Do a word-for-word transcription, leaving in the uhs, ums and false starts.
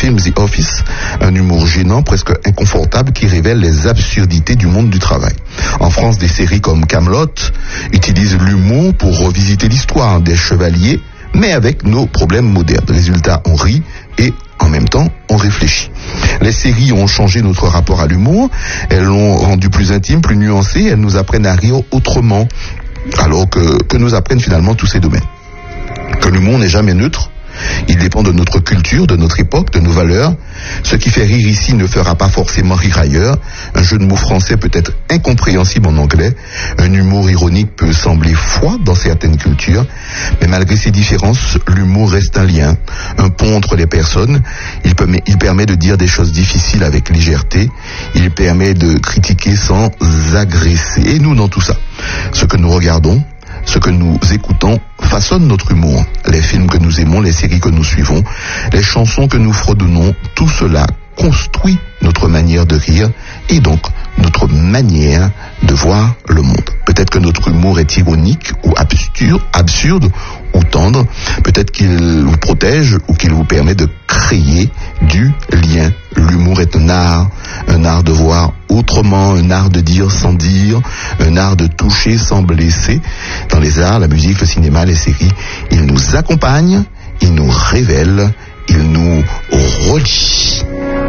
film The Office, un humour gênant, presque inconfortable, qui révèle les absurdités du monde du travail. En France, des séries comme Kaamelott utilisent l'humour pour revisiter l'histoire des chevaliers, mais avec nos problèmes modernes. Résultat, on rit et en même temps, on réfléchit. Les séries ont changé notre rapport à l'humour, elles l'ont rendu plus intime, plus nuancé, elles nous apprennent à rire autrement, alors que, que nous apprennent finalement tous ces domaines. Que l'humour n'est jamais neutre, il dépend de notre culture, de notre époque, de nos valeurs. Ce qui fait rire ici ne fera pas forcément rire ailleurs. Un jeu de mots français peut être incompréhensible en anglais. Un humour ironique peut sembler froid dans certaines cultures. Mais malgré ces différences, l'humour reste un lien, un pont entre les personnes. Il permet, il permet de dire des choses difficiles avec légèreté. Il permet de critiquer sans agresser. Et nous, dans tout ça, ce que nous regardons, ce que nous écoutons façonne notre humour. Les films que nous aimons, les séries que nous suivons, les chansons que nous fredonnons, tout cela construit notre manière de rire et donc notre manière de voir le monde. Peut-être que notre humour est ironique ou absurde, absurde ou tendre. Peut-être qu'il vous protège ou qu'il vous permet de créer du lien. L'humour est un art, un art de voir autrement, un art de dire sans dire, un art de toucher sans blesser. Dans les arts, la musique, le cinéma, les séries, ils nous accompagnent, ils nous révèlent, ils nous relient.